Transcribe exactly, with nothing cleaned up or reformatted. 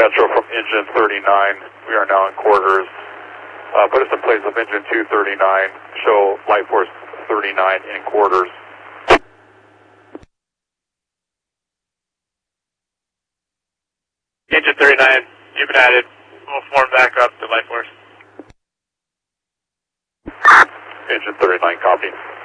Metro from engine thirty-nine. We are now in quarters. Uh, put us in place of engine two thirty-nine. Show Light Force thirty-nine in quarters. Engine thirty-nine, you've been added. We'll form back up to Light Force. Engine thirty-nine, copy.